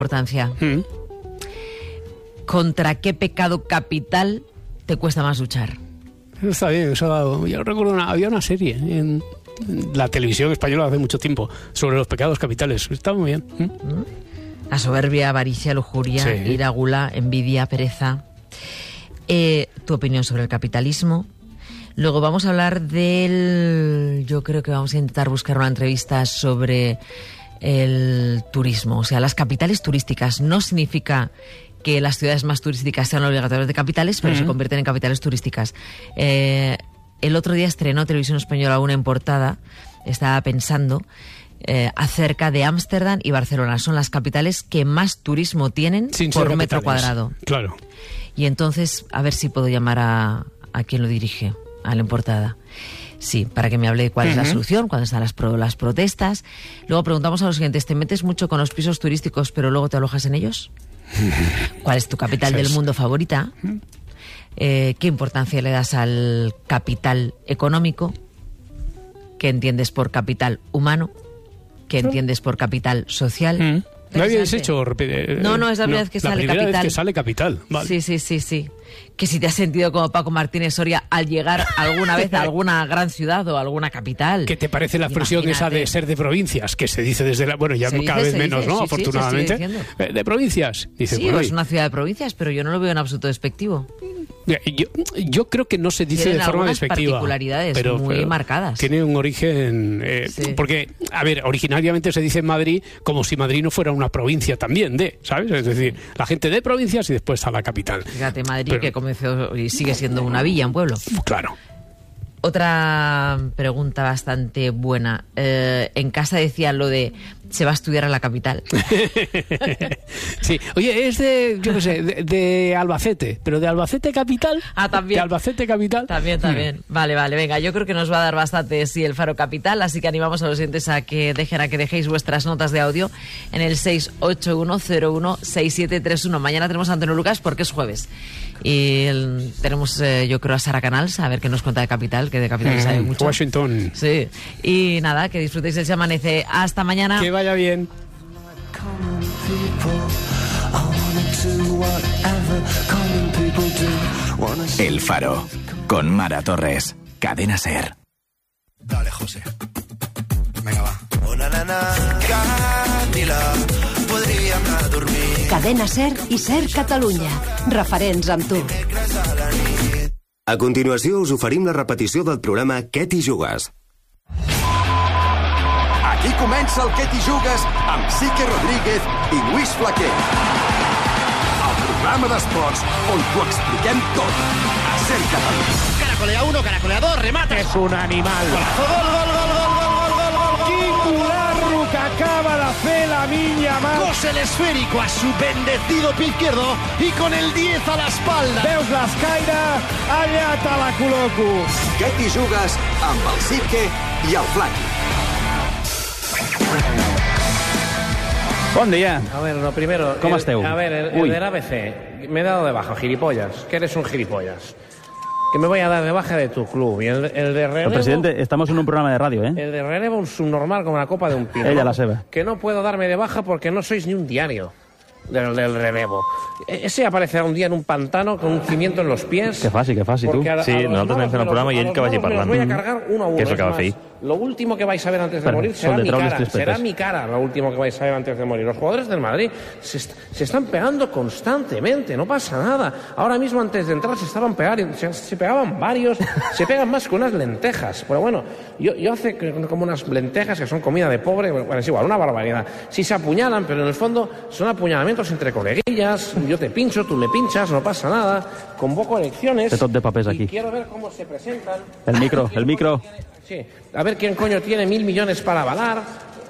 importancia. ¿Contra qué pecado capital te cuesta más luchar? Está bien, eso ha dado. Yo recuerdo había una serie en la televisión española hace mucho tiempo sobre los pecados capitales. Está muy bien. La soberbia, avaricia, lujuria, ira, gula, envidia, pereza. Tu opinión sobre el capitalismo. Luego vamos a hablar yo creo que vamos a intentar buscar una entrevista sobre el turismo. O sea, las capitales turísticas. No significa que las ciudades más turísticas sean obligatorias de capitales, pero se convierten en capitales turísticas. El otro día estrenó Televisión Española una en portada, estaba pensando, acerca de Ámsterdam y Barcelona. Son las capitales que más turismo tienen por metro cuadrado. Claro. Y entonces, a ver si puedo llamar a quien lo dirige, a la en portada. Sí, para que me hable de cuál es la solución, cuándo están las protestas. Luego preguntamos a los siguientes: ¿te metes mucho con los pisos turísticos pero luego te alojas en ellos? ¿Cuál es tu capital del mundo favorita? ¿Qué importancia le das al capital económico? ¿Qué entiendes por capital humano? ¿Qué entiendes por capital social? ¿No habíais hecho? No, es la primera vez que sale capital. La primera vez que sale capital. Vale. Sí. Que si te has sentido como Paco Martínez Soria al llegar alguna vez a alguna gran ciudad o alguna capital. ¿Qué te parece la expresión esa de ser de provincias? Que se dice desde bueno, ya cada vez menos, ¿no? Afortunadamente. ¿De provincias? Dice, sí, es una ciudad de provincias, pero yo no lo veo en absoluto despectivo. Yo creo que no se dice de forma despectiva. Particularidades pero muy marcadas. Tiene un origen... Porque, a ver, originariamente se dice en Madrid como si Madrid no fuera una provincia también ¿sabes? Es decir, la gente de provincias y después a la capital. Fíjate, Madrid que comenzó y sigue siendo una villa, un pueblo. Claro. Otra pregunta bastante buena. En casa decían lo de se va a estudiar a la capital. Sí. Oye, es yo qué sé, de Albacete, pero de Albacete capital. También. De Albacete capital. También. Vale, venga, yo creo que nos va a dar bastante el Faro Capital, así que animamos a los oyentes a que dejéis vuestras notas de audio en el 681016731. Mañana tenemos a Antonio Lucas porque es jueves. Y tenemos, yo creo, a Sara Canals, a ver qué nos cuenta de Capital, que de Capital sabe mucho. Washington. Sí. Y nada, que disfrutéis del Se Amanece. Hasta mañana. Que vaya bien. El Faro, con Mara Torres. Cadena SER. Dale, José. Venga, va. Cadena SER i SER Catalunya. Referents amb tu. A continuació us oferim la repetició del programa Què t'hi jugues? Aquí comença el Què t'hi jugues amb Sique Rodríguez i Luis Flaquer. El programa d'esports on t'ho expliquem tot. A SER Catalunya. Caracolea 1, caracolea 2, remata. Es un animal. Gol. Quin colarro que acaba de fer la Minya Mar. Cose el esférico a su bendecido pie izquierdo y con el 10 a la espalda. Veus l'escaire? Allà te la col·loco. Què t'hi jugues amb el Sique i el Flaqui. Bon dia. A ver, lo primero... ¿Cómo esteu? A ver, el del ABC. Me he dado de baja, gilipollas. Que eres un gilipollas. Que me voy a dar de baja de tu club. Y el de relevo... Pero, presidente, estamos en un programa de radio, ¿eh? El de relevo un subnormal como la copa de un pino. Ella la sabe. Que no puedo darme de baja porque no sois ni un diario del relevo. Ese aparecerá un día en un pantano con un cimiento en los pies. Que fácil, tú. Sí, nosotros vam fer un programa i ell que vagi parlant. Los voy a cargar uno a uno. Que és el que va fer. Lo último que vais a ver antes de morir será mi cara. Será mi cara lo último que vais a ver antes de morir. Los jugadores del Madrid se están pegando constantemente, no pasa nada. Ahora mismo antes de entrar se estaban pegando, se pegaban varios, se pegan más que unas lentejas. Pero bueno, yo hace como unas lentejas que son comida de pobre, bueno, es igual, una barbaridad. Si se apuñalan, pero en el fondo son apuñalamientos entre coleguillas, yo te pincho, tú me pinchas, no pasa nada. Convoco elecciones. De tot de papers aquí. Y quiero ver cómo se presentan. El micro. Sí, a ver quién coño tiene 1.000 millones para avalar.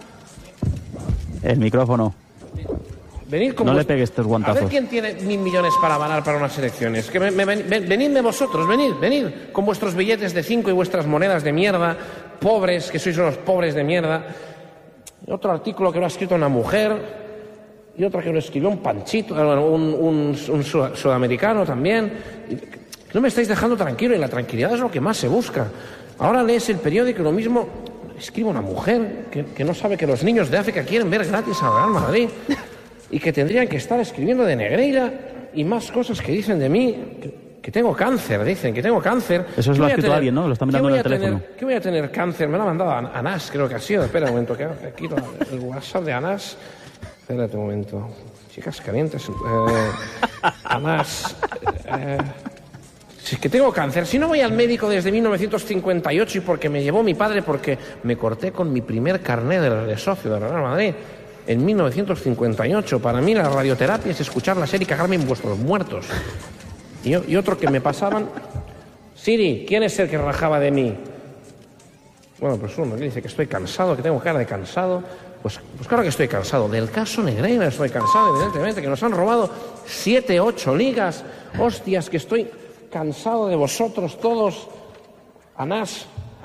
El micrófono. Venid con no le pegues estos guantazos. A ver quién tiene 1.000 millones para avalar para unas elecciones. Que venidme vosotros, venid con vuestros billetes de 5 y vuestras monedas de mierda, pobres, que sois unos pobres de mierda. Y otro artículo que lo ha escrito una mujer y otro que lo escribió un panchito, un sudamericano también. No me estáis dejando tranquilo y la tranquilidad es lo que más se busca. Ahora lees el periódico y lo mismo escribe una mujer que no sabe que los niños de África quieren ver gratis al Real Madrid. y que tendrían que estar escribiendo de Negreira y más cosas que dicen de mí, que tengo cáncer, dicen que tengo cáncer. Eso es lo ha escrito alguien, ¿no? Lo está mirando en el teléfono. ¿Qué voy a tener cáncer? Me lo ha mandado Anás, creo que ha sido. Espera un momento, que aquí el WhatsApp de Anás. Espérate un momento. Chicas calientes. Anás. Si es que tengo cáncer, si no voy al médico desde 1958 y porque me llevó mi padre, porque me corté con mi primer carné de socio de Real Madrid en 1958. Para mí la radioterapia es escuchar la serie y cagarme en vuestros muertos. Y otro que me pasaban... Siri, ¿quién es el que rajaba de mí? Bueno, pues uno que dice que estoy cansado, que tengo cara de cansado. Pues claro que estoy cansado. Del caso Negreira estoy cansado, evidentemente, que nos han robado 7, 8 ligas. Hostias, que estoy cansado de vosotros todos. Anás.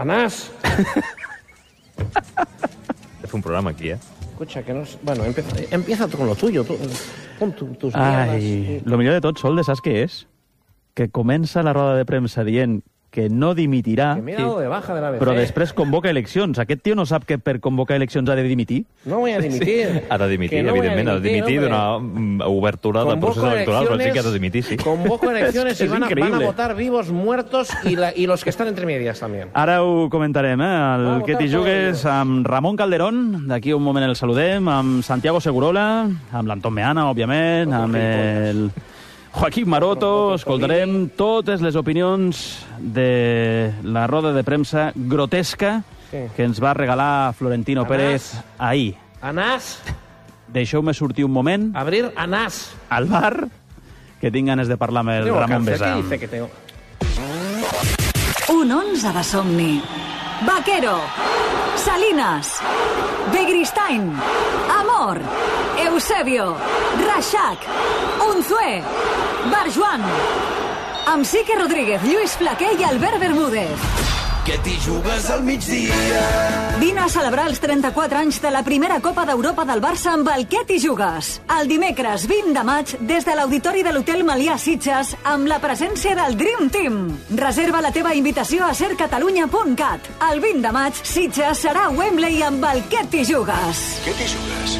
Es un programa aquí, ¿eh? Escucha, que no... Bueno, empieza con lo tuyo. Con tus Ai, lo millor de tot, Solde, saps què és? Que comença la roda de premsa dient que no dimitirà, que me he dado de baja de la ABC. Però després convoca eleccions. Aquest tio no sap que per convocar eleccions ha de dimitir? No voy a dimitir. Ha de dimitir, no evidentment, ha de dimitir d'una obertura del procés electoral, però sí que ha de dimitir, sí. Convoco elecciones y van a votar vivos, muertos y los que están entre medias también. Ara ho comentarem, el que t'hi jugues amb Ramon Calderón, d'aquí un moment el saludem, amb Santiago Segurola, amb l'Anton Meana, òbviament, amb el Joaquín Maroto. Escoltarem totes les opinions de la roda de premsa grotesca que ens va regalar Florentino Pérez ahir. Anás. Deixeu-me sortir un moment. Abrir Anás. Al bar, que tinc ganes de parlar amb el Ramon Besam. Un 11 de somni. Vaquero. Salinas. Begristain. Amor. Eusebio. Reixac. Unzué. Barjuan. Amb Sique Rodríguez, Lluís Flaquer i Albert Bermúdez. Que t'hi jugues al migdia. Vine a celebrar els 34 anys de la primera Copa d'Europa del Barça amb el Que t'hi jugues. El dimecres 20 de maig, des de l'Auditori de l'Hotel Melià Sitges, amb la presència del Dream Team. Reserva la teva invitació a sercatalunya.cat. El 20 de maig, Sitges serà a Wembley amb el Que t'hi jugues. Que t'hi jugues?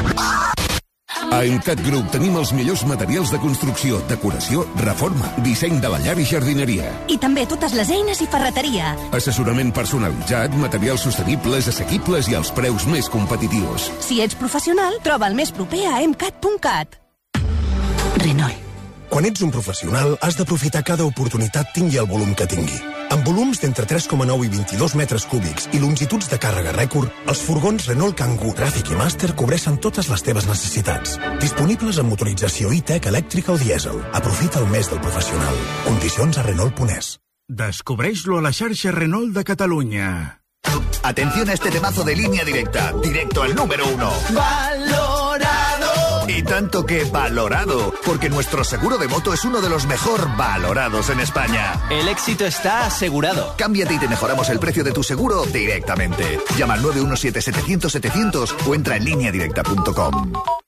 A Emcat Group tenim els millors materials de construcció, decoració, reforma, disseny de la llar i jardineria. I també totes les eines i ferreteria. Assessorament personalitzat, materials sostenibles, assequibles i als preus més competitius. Si ets professional, troba el més proper a emcat.cat. Renault. Quan ets un professional, has d'aprofitar cada oportunitat tingui el volum que tingui. Amb volums d'entre 3,9 i 22 metres cúbics i longituds de càrrega rècord, els furgons Renault Kangoo, Traffic i Master cobreixen totes les teves necessitats. Disponibles amb motorització e-tech, elèctrica o dièsel. Aprofita el mes del professional. Condicions a Renault.es. Descobreix-lo a la xarxa Renault de Catalunya. Atención a este temazo de Línea Directa, directo al número 1. ¡Valorado! Y tanto que valorado, porque nuestro seguro de moto es uno de los mejor valorados en España. El éxito está asegurado. Cámbiate y te mejoramos el precio de tu seguro directamente. Llama al 917-700-700 o entra en lineadirecta.com.